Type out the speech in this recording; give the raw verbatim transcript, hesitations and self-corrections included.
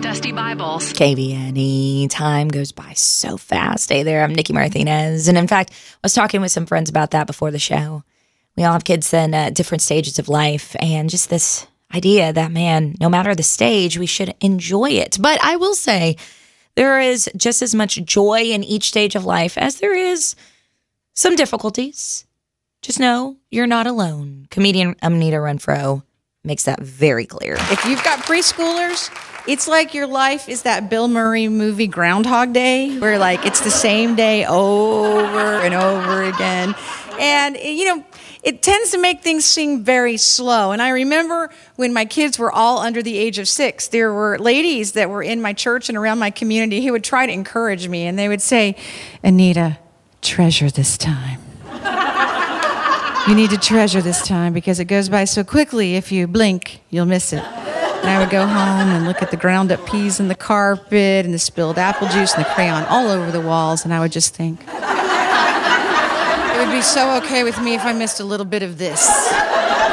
Dusty Bibles. K B N E. Time goes by so fast. Hey there, I'm Nikki Martinez. And in fact, I was talking with some friends about that before the show. We all have kids in uh, different stages of life, and just this idea that, man, no matter the stage, we should enjoy it. But I will say there is just as much joy in each stage of life as there is some difficulties. Just know you're not alone. Comedian Anita Renfro makes that very clear. If you've got preschoolers, it's like your life is that Bill Murray movie Groundhog Day, where like it's the same day over and over again. And, you know, it tends to make things seem very slow. And I remember when my kids were all under the age of six, there were ladies that were in my church and around my community who would try to encourage me. And they would say, Anita, treasure this time. You need to treasure this time because it goes by so quickly. If you blink, you'll miss it. And I would go home and look at the ground up peas in the carpet and the spilled apple juice and the crayon all over the walls. And I would just think, it would be so okay with me if I missed a little bit of this.